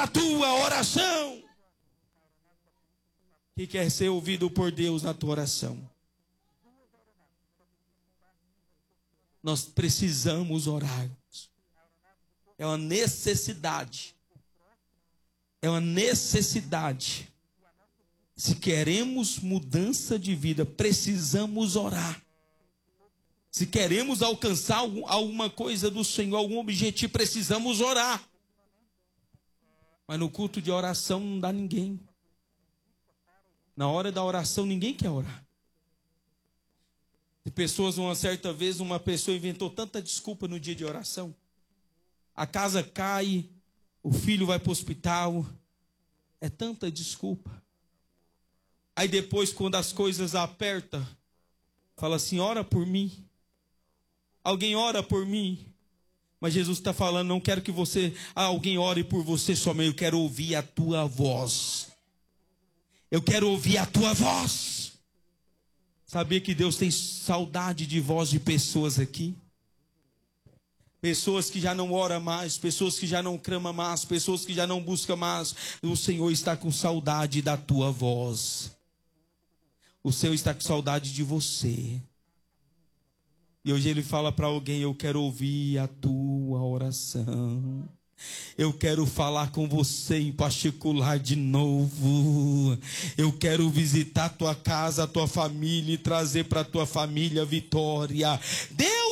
a tua oração. Que quer ser ouvido por Deus na tua oração? Nós precisamos orar. É uma necessidade. É uma necessidade. Se queremos mudança de vida, precisamos orar. Se queremos alcançar alguma coisa do Senhor, algum objetivo, precisamos orar. Mas no culto de oração não dá ninguém. Na hora da oração ninguém quer orar. Pessoas, uma certa vez, uma pessoa inventou tanta desculpa no dia de oração. A casa cai, o filho vai para o hospital. É tanta desculpa. Aí depois, quando as coisas apertam, fala assim, ora por mim. Alguém ora por mim. Mas Jesus está falando, não quero que alguém ore por você somente, eu quero ouvir a tua voz. Eu quero ouvir a tua voz. Sabia que Deus tem saudade de voz de pessoas aqui? Pessoas que já não oram mais, pessoas que já não clamam mais, pessoas que já não buscam mais. O Senhor está com saudade da tua voz. O Senhor está com saudade de você. E hoje Ele fala para alguém, eu quero ouvir a tua oração. Eu quero falar com você em particular de novo. Eu quero visitar a tua casa, a tua família e trazer para a tua família vitória. Deus